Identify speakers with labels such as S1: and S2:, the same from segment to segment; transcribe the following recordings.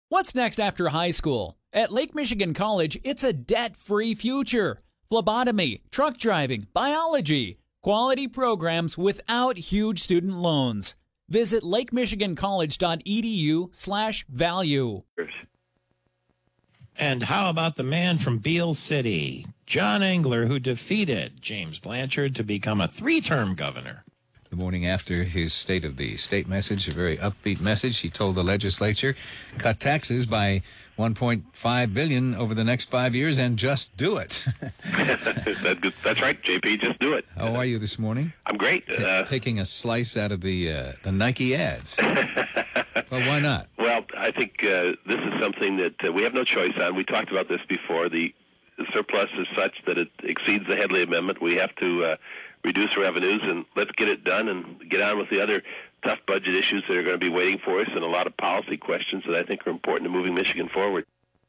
S1: What's next after high school? At Lake Michigan College, it's a debt-free future. Phlebotomy, truck driving, biology, quality programs without huge student loans. Visit lakemichigancollege.edu/value.
S2: And how about the man from Beale City, John Engler, who defeated James Blanchard to become a 3-term governor?
S3: The morning after his State of the State message, a very upbeat message, he told the legislature, cut taxes by $1.5 billion over the next 5 years and just do it.
S4: That's right, JP, just do it.
S3: How are you this morning?
S4: I'm great.
S3: Taking a slice out of the Nike ads. Well, why not?
S4: Well, I think this is something that we have no choice on. We talked about this before. The surplus is such that it exceeds the Headley Amendment. We have to reduce revenues, and let's get it done and get on with the other tough budget issues that are going to be waiting for us and a lot of policy questions that I think are important to moving Michigan forward.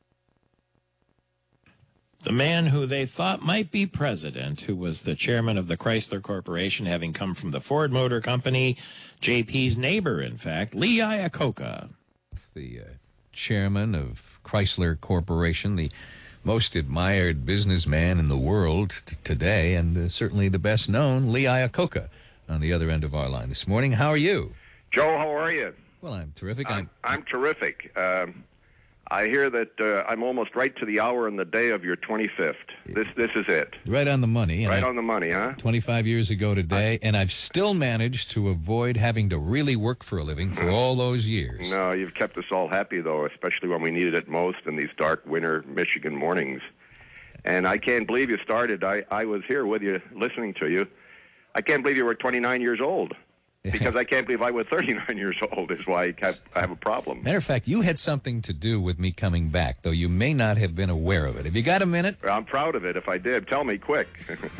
S2: The man who they thought might be president, who was the chairman of the Chrysler Corporation, having come from the Ford Motor Company, JP's neighbor, in fact, Lee Iacocca.
S3: The chairman of Chrysler Corporation, the most admired businessman in the world today, and certainly the best known, Lee Iacocca, on the other end of our line this morning. How are you?
S5: Joe, how are you?
S3: Well, I'm terrific.
S5: I'm terrific. I hear that I'm almost right to the hour and the day of your 25th. This is it.
S3: Right on the money.
S5: Right on the money, huh?
S3: 25 years ago today, and I've still managed to avoid having to really work for a living for all those years.
S5: No, you've kept us all happy, though, especially when we needed it most in these dark winter Michigan mornings. And I can't believe you started. I was here with you, listening to you. I can't believe you were 29 years old. Because I can't believe I was 39 years old is why I have a problem.
S3: Matter of fact, you had something to do with me coming back, though you may not have been aware of it. Have you got a minute?
S5: I'm proud of it if I did. Tell me quick.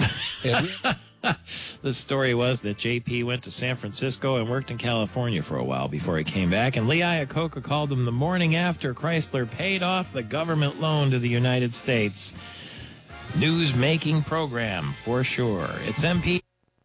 S2: The story was that JP went to San Francisco and worked in California for a while before he came back, and Lee Iacocca called him the morning after Chrysler paid off the government loan to the United States. News-making program, for sure. It's MP.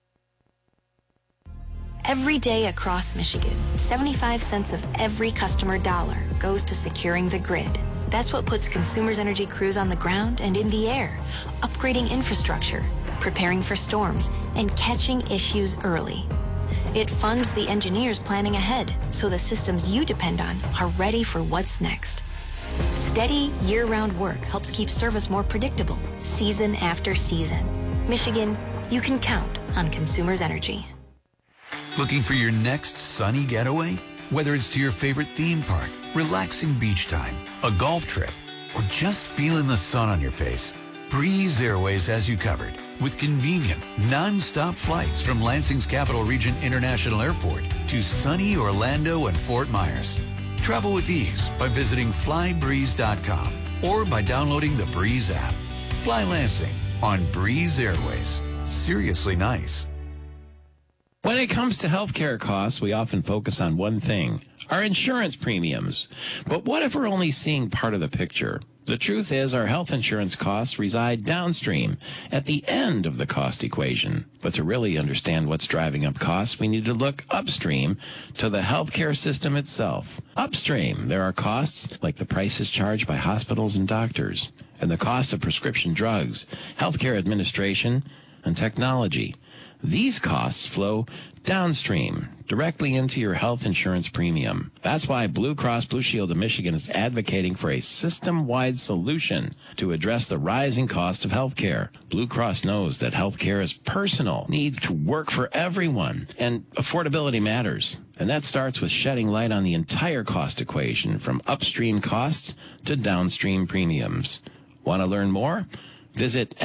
S6: Every day across Michigan, 75 cents of every customer dollar goes to securing the grid. That's what puts Consumers Energy crews on the ground and in the air, upgrading infrastructure, preparing for storms, and catching issues early. It funds the engineers planning ahead so the systems you depend on are ready for what's next. Steady, year-round work helps keep service more predictable, season after season. Michigan, you can count on Consumers Energy.
S7: Looking for your next sunny getaway? Whether it's to your favorite theme park, relaxing beach time, a golf trip, or just feeling the sun on your face, Breeze Airways has you covered with convenient, non-stop flights from Lansing's Capital Region International Airport to sunny Orlando and Fort Myers. Travel with ease by visiting flybreeze.com or by downloading the Breeze app. Fly Lansing on Breeze Airways. Seriously nice.
S2: When it comes to healthcare costs, we often focus on one thing, our insurance premiums. But what if we're only seeing part of the picture? The truth is our health insurance costs reside downstream, at the end of the cost equation. But to really understand what's driving up costs, we need to look upstream to the healthcare system itself. Upstream, there are costs like the prices charged by hospitals and doctors, and the cost of prescription drugs, healthcare administration, and technology. These costs flow downstream, directly into your health insurance premium. That's why Blue Cross Blue Shield of Michigan is advocating for a system-wide solution to address the rising cost of health care. Blue Cross knows that health care is personal, needs to work for everyone, and affordability matters. And that starts with shedding light on the entire cost equation, from upstream costs to downstream premiums. Want to learn more? Visit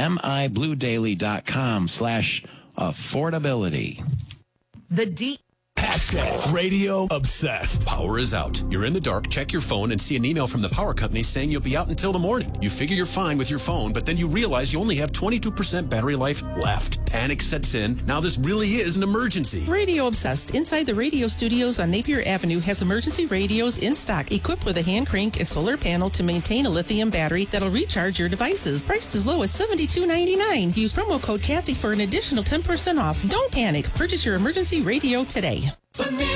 S2: mibluedaily.com/affordability.
S8: The D. Hashtag radio obsessed.
S9: Power is out. You're in the dark, check your phone, and see an email from the power company saying you'll be out until the morning. You figure you're fine with your phone, but then you realize you only have 22% battery life left. Panic sets in. Now this really is an emergency.
S8: Radio Obsessed inside the radio studios on Napier Avenue has emergency radios in stock equipped with a hand crank and solar panel to maintain a lithium battery that'll recharge your devices. Priced as low as $72.99. Use promo code Kathy for an additional 10% off. Don't panic. Purchase your emergency radio today.